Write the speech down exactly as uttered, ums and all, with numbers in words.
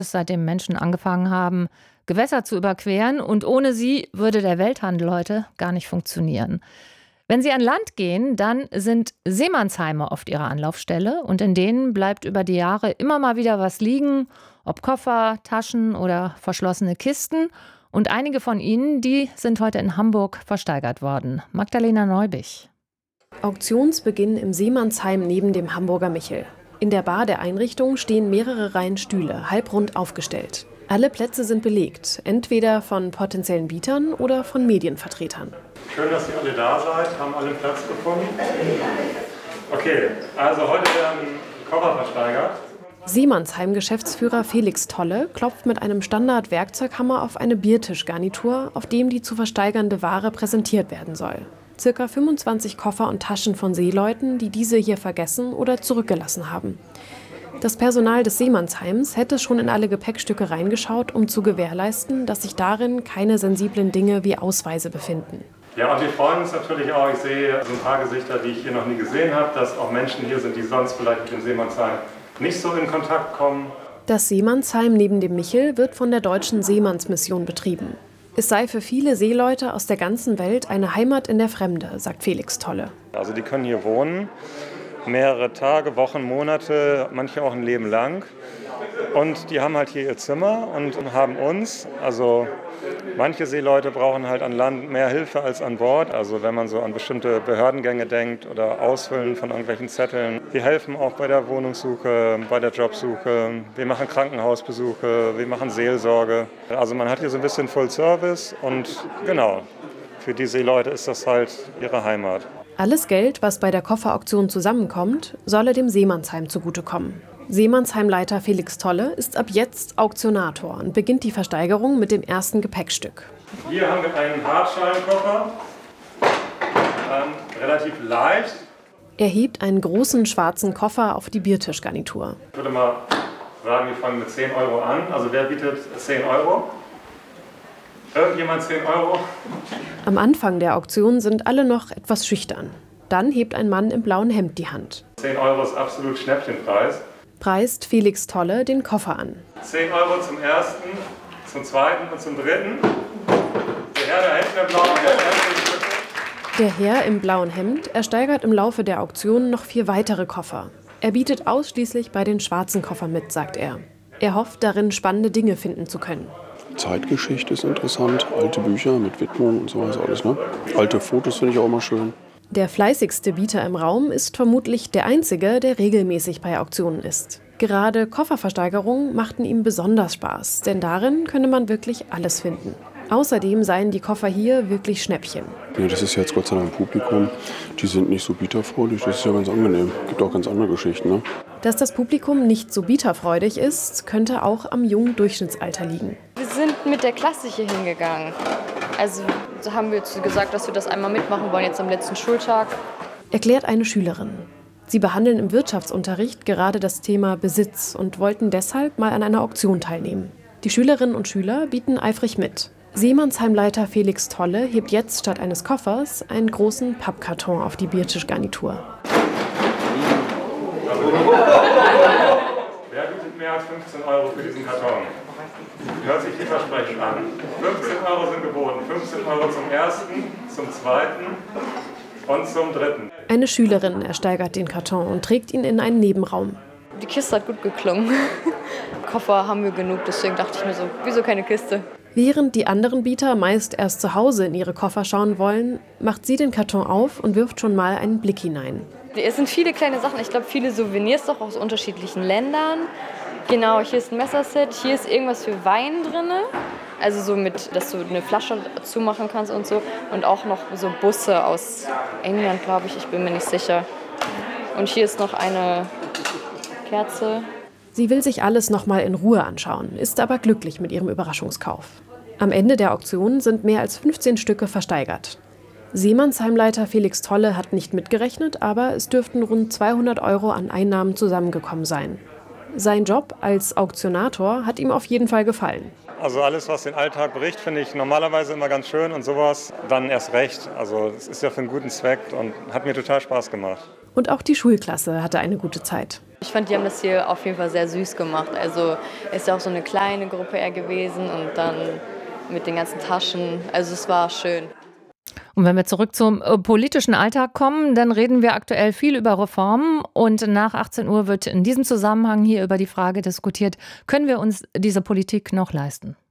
seitdem Menschen angefangen haben, Gewässer zu überqueren. Und ohne sie würde der Welthandel heute gar nicht funktionieren. Wenn Sie an Land gehen, dann sind Seemannsheime oft Ihre Anlaufstelle. Und in denen bleibt über die Jahre immer mal wieder was liegen, ob Koffer, Taschen oder verschlossene Kisten. Und einige von ihnen, die sind heute in Hamburg versteigert worden. Magdalena Neubich. Auktionsbeginn im Seemannsheim neben dem Hamburger Michel. In der Bar der Einrichtung stehen mehrere Reihen Stühle, halbrund aufgestellt. Alle Plätze sind belegt, entweder von potenziellen Bietern oder von Medienvertretern. Schön, dass ihr alle da seid, haben alle Platz gefunden. Okay, also heute werden Koffer versteigert. Seemannsheim-Geschäftsführer Felix Tolle klopft mit einem Standard-Werkzeughammer auf eine Biertischgarnitur, auf dem die zu versteigernde Ware präsentiert werden soll. Circa fünfundzwanzig Koffer und Taschen von Seeleuten, die diese hier vergessen oder zurückgelassen haben. Das Personal des Seemannsheims hätte schon in alle Gepäckstücke reingeschaut, um zu gewährleisten, dass sich darin keine sensiblen Dinge wie Ausweise befinden. Ja, und wir freuen uns natürlich auch, ich sehe so ein paar Gesichter, die ich hier noch nie gesehen habe, dass auch Menschen hier sind, die sonst vielleicht mit dem Seemannsheim nicht so in Kontakt kommen. Das Seemannsheim neben dem Michel wird von der Deutschen Seemannsmission betrieben. Es sei für viele Seeleute aus der ganzen Welt eine Heimat in der Fremde, sagt Felix Tolle. Also die können hier wohnen, mehrere Tage, Wochen, Monate, manche auch ein Leben lang. Und die haben halt hier ihr Zimmer und haben uns, also manche Seeleute brauchen halt an Land mehr Hilfe als an Bord. Also wenn man so an bestimmte Behördengänge denkt oder Ausfüllen von irgendwelchen Zetteln. Wir helfen auch bei der Wohnungssuche, bei der Jobsuche. Wir machen Krankenhausbesuche, wir machen Seelsorge. Also man hat hier so ein bisschen Full Service und genau, für die Seeleute ist das halt ihre Heimat. Alles Geld, was bei der Kofferauktion zusammenkommt, solle dem Seemannsheim zugutekommen. Seemannsheimleiter Felix Tolle ist ab jetzt Auktionator und beginnt die Versteigerung mit dem ersten Gepäckstück. Hier haben wir einen Hartschalenkoffer, ähm, relativ leicht. Er hebt einen großen schwarzen Koffer auf die Biertischgarnitur. Ich würde mal sagen, wir fangen mit zehn Euro an. Also wer bietet zehn Euro? Irgendjemand zehn Euro? Am Anfang der Auktion sind alle noch etwas schüchtern. Dann hebt ein Mann im blauen Hemd die Hand. zehn Euro ist absolut Schnäppchenpreis. Preist Felix Tolle den Koffer an. zehn Euro zum ersten, zum zweiten und zum dritten. Der Herr der Hemd im blauen Hemd. Der Herr im blauen Hemd ersteigert im Laufe der Auktion noch vier weitere Koffer. Er bietet ausschließlich bei den schwarzen Koffern mit, sagt er. Er hofft, darin spannende Dinge finden zu können. Zeitgeschichte ist interessant, alte Bücher mit Widmung und so was alles, ne? Alte Fotos finde ich auch immer schön. Der fleißigste Bieter im Raum ist vermutlich der einzige, der regelmäßig bei Auktionen ist. Gerade Kofferversteigerungen machten ihm besonders Spaß, denn darin könne man wirklich alles finden. Außerdem seien die Koffer hier wirklich Schnäppchen. Ja, das ist jetzt Gott sei Dank Publikum. Die sind nicht so bieterfreudig, das ist ja ganz angenehm. Gibt auch ganz andere Geschichten, ne? Dass das Publikum nicht so bieterfreudig ist, könnte auch am jungen Durchschnittsalter liegen. Wir sind mit der Klasse hier hingegangen. Also haben wir jetzt gesagt, dass wir das einmal mitmachen wollen, jetzt am letzten Schultag. Erklärt eine Schülerin. Sie behandeln im Wirtschaftsunterricht gerade das Thema Besitz und wollten deshalb mal an einer Auktion teilnehmen. Die Schülerinnen und Schüler bieten eifrig mit. Seemannsheimleiter Felix Tolle hebt jetzt statt eines Koffers einen großen Pappkarton auf die Biertischgarnitur. Wer bietet mehr als fünfzehn Euro für diesen Karton? Hört sich vielversprechend an. fünfzehn Euro sind geboten. fünfzehn Euro zum ersten, zum zweiten und zum dritten. Eine Schülerin ersteigert den Karton und trägt ihn in einen Nebenraum. Die Kiste hat gut geklungen. Koffer haben wir genug, deswegen dachte ich mir so, wieso keine Kiste? Während die anderen Bieter meist erst zu Hause in ihre Koffer schauen wollen, macht sie den Karton auf und wirft schon mal einen Blick hinein. Es sind viele kleine Sachen, ich glaube viele Souvenirs doch aus unterschiedlichen Ländern. Genau, hier ist ein Messerset, hier ist irgendwas für Wein drin. Also so mit, dass du eine Flasche zumachen kannst und so. Und auch noch so Busse aus England, glaube ich, ich bin mir nicht sicher. Und hier ist noch eine Kerze. Sie will sich alles noch mal in Ruhe anschauen, ist aber glücklich mit ihrem Überraschungskauf. Am Ende der Auktion sind mehr als fünfzehn Stücke versteigert. Seemannsheimleiter Felix Tolle hat nicht mitgerechnet, aber es dürften rund zweihundert Euro an Einnahmen zusammengekommen sein. Sein Job als Auktionator hat ihm auf jeden Fall gefallen. Also alles, was den Alltag bricht, finde ich normalerweise immer ganz schön und sowas dann erst recht. Also es ist ja für einen guten Zweck und hat mir total Spaß gemacht. Und auch die Schulklasse hatte eine gute Zeit. Ich fand, die haben das hier auf jeden Fall sehr süß gemacht. Also es ist ja auch so eine kleine Gruppe eher gewesen und dann mit den ganzen Taschen. Also es war schön. Und wenn wir zurück zum äh, politischen Alltag kommen, dann reden wir aktuell viel über Reformen. Und nach achtzehn Uhr wird in diesem Zusammenhang hier über die Frage diskutiert, können wir uns diese Politik noch leisten?